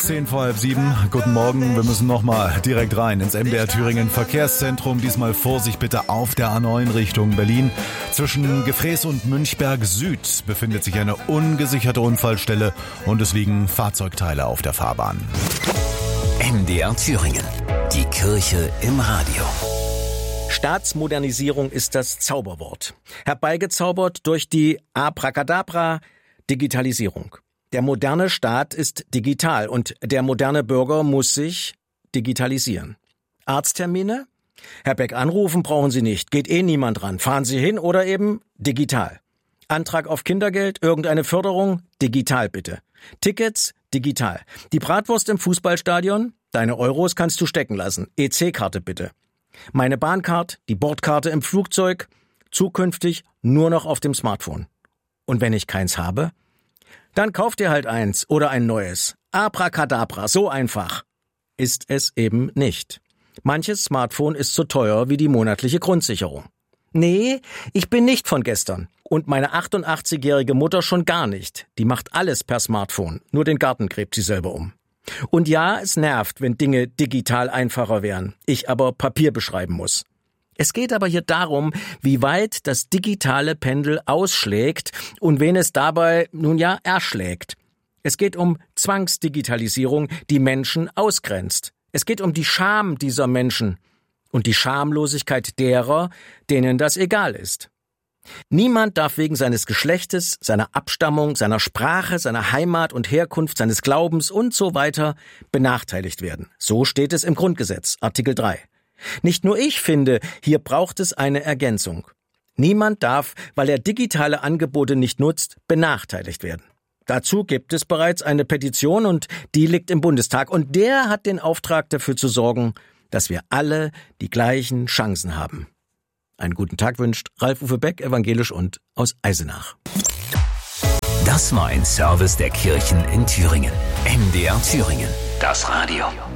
6:10. Guten Morgen, wir müssen nochmal direkt rein ins MDR Thüringen Verkehrszentrum. Diesmal Vorsicht bitte auf der A9 Richtung Berlin. Zwischen Gefräß und Münchberg Süd befindet sich eine ungesicherte Unfallstelle und es liegen Fahrzeugteile auf der Fahrbahn. MDR Thüringen, die Kirche im Radio. Staatsmodernisierung ist das Zauberwort. Herbeigezaubert durch die Abracadabra Digitalisierung. Der moderne Staat ist digital und der moderne Bürger muss sich digitalisieren. Arzttermine? Herr Beck, anrufen brauchen Sie nicht, geht niemand ran. Fahren Sie hin oder eben digital. Antrag auf Kindergeld, irgendeine Förderung? Digital bitte. Tickets? Digital. Die Bratwurst im Fußballstadion? Deine Euros kannst du stecken lassen. EC-Karte bitte. Meine Bahncard, die Bordkarte im Flugzeug? Zukünftig nur noch auf dem Smartphone. Und wenn ich keins habe? Dann kauf dir halt eins oder ein neues. Abracadabra, so einfach. Ist es eben nicht. Manches Smartphone ist so teuer wie die monatliche Grundsicherung. Nee, ich bin nicht von gestern. Und meine 88-jährige Mutter schon gar nicht. Die macht alles per Smartphone. Nur den Garten gräbt sie selber um. Und ja, es nervt, wenn Dinge digital einfacher wären. Ich aber Papier beschreiben muss. Es geht aber hier darum, wie weit das digitale Pendel ausschlägt und wen es dabei, erschlägt. Es geht um Zwangsdigitalisierung, die Menschen ausgrenzt. Es geht um die Scham dieser Menschen und die Schamlosigkeit derer, denen das egal ist. Niemand darf wegen seines Geschlechtes, seiner Abstammung, seiner Sprache, seiner Heimat und Herkunft, seines Glaubens und so weiter benachteiligt werden. So steht es im Grundgesetz, Artikel 3. Nicht nur ich finde, hier braucht es eine Ergänzung. Niemand darf, weil er digitale Angebote nicht nutzt, benachteiligt werden. Dazu gibt es bereits eine Petition und die liegt im Bundestag und der hat den Auftrag dafür zu sorgen, dass wir alle die gleichen Chancen haben. Einen guten Tag wünscht Ralf-Uwe Beck, evangelisch und aus Eisenach. Das war ein Service der Kirchen in Thüringen. MDR Thüringen, das Radio.